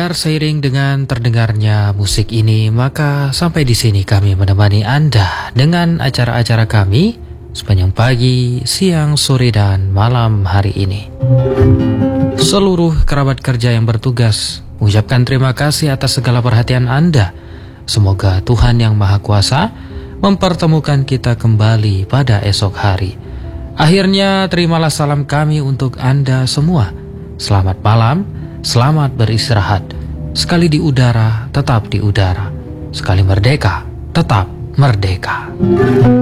pendengar, seiring dengan terdengarnya musik ini, maka sampai di sini kami menemani Anda dengan acara-acara kami sepanjang pagi, siang, sore, dan malam hari ini. Seluruh kerabat kerja yang bertugas mengucapkan terima kasih atas segala perhatian Anda. Semoga Tuhan Yang Maha Kuasa mempertemukan kita kembali pada esok hari. Akhirnya terimalah salam kami untuk Anda semua. Selamat malam, selamat beristirahat. Sekali di udara, tetap di udara. Sekali merdeka, tetap merdeka.